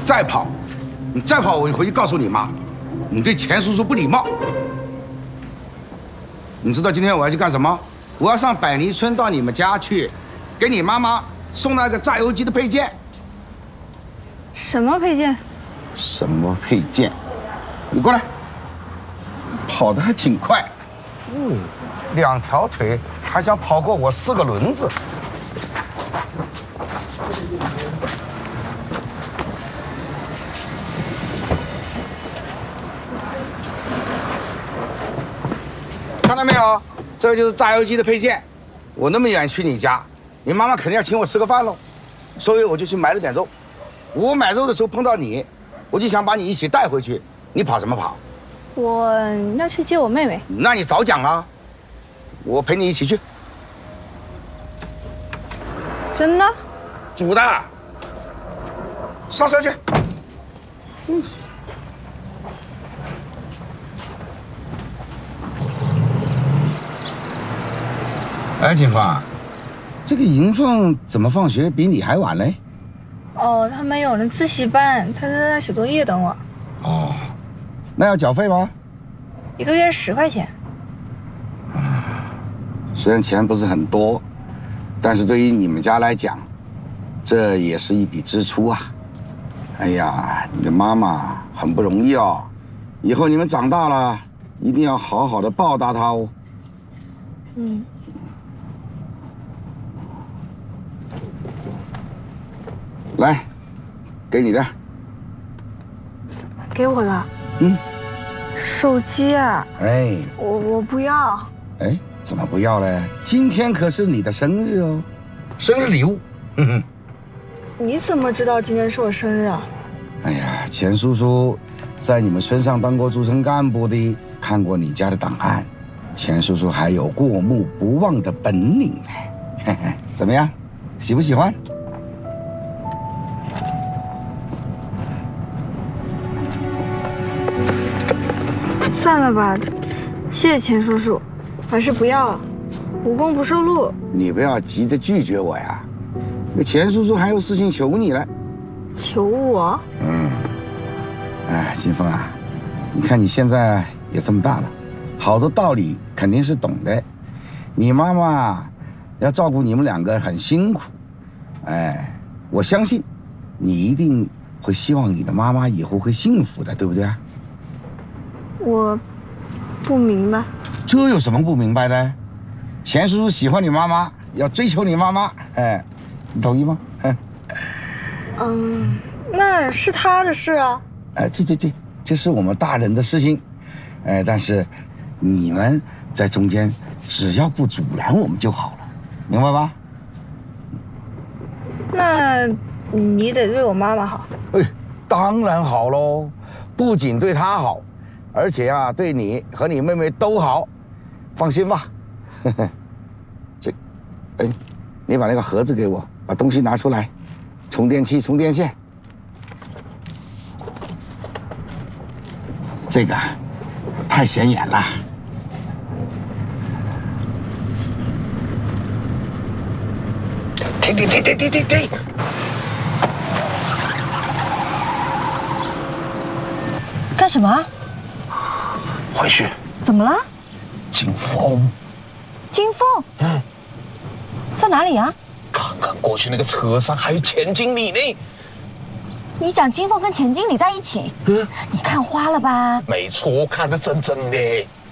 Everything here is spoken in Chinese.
再跑，你再跑，我就回去告诉你妈，你对钱叔叔不礼貌。你知道今天我要去干什么？我要上百里村到你们家去，给你妈妈送那个榨油机的配件。 什么配件？ 什么配件？你过来，跑得还挺快。2条腿还想跑过我4个轮子。看到没有？这就是榨油机的配件。我那么远去你家，你妈妈肯定要请我吃个饭喽，所以我就去买了点肉。我买肉的时候碰到你，我就想把你一起带回去。你跑什么跑？ 我要去接我妹妹。 那你早讲啊！我陪你一起去。 真的？ 煮的。上车去。哎，金凤，这个银凤怎么放学比你还晚嘞？ 哦，他没有了自习班，他在那写作业等我。 哦，那要缴费吗 ？1个月10块钱。 虽然钱不是很多，但是对于你们家来讲，这也是一笔支出啊。哎呀，你的妈妈很不容易哦，以后你们长大了，一定要好好的报答她哦。来，给你的。 给我的？手机啊？ 哎， 我不要。 哎，怎么不要嘞？今天可是你的生日哦，生日礼物。 你怎么知道今天是我生日啊？ 哎呀，钱叔叔在你们村上当过驻村干部的，看过你家的档案，钱叔叔还有过目不忘的本领嘞。怎么样，喜不喜欢？ 算了吧，谢谢钱叔叔，还是不要了，无功不受禄。 你不要急着拒绝我呀，那钱叔叔还有事情求你了。 求我？ 哎，金凤啊，你看你现在也这么大了，好多道理肯定是懂的。你妈妈要照顾你们2个很辛苦，哎，我相信你一定会希望你的妈妈以后会幸福的，对不对啊？ 我不明白， 这有什么不明白的？钱叔叔喜欢你妈妈，要追求你妈妈，哎，你同意吗？ 那是他的事啊。 哎，对，这是我们大人的事情，哎，但是你们在中间只要不阻拦我们就好了，明白吧？ 那你得对我妈妈好。 哎，当然好喽，不仅对她好，而且啊，对你和你妹妹都好，放心吧。哎，你把那个盒子给我，把东西拿出来，充电器、充电线。这个太显眼了。停！ 干什么？ 回去。 怎么了？ 金凤。 金凤？在哪里啊？ 刚刚过去那个车上还有钱经理呢。 你讲金凤跟钱经理在一起？你看花了吧？ 没错，看得真的。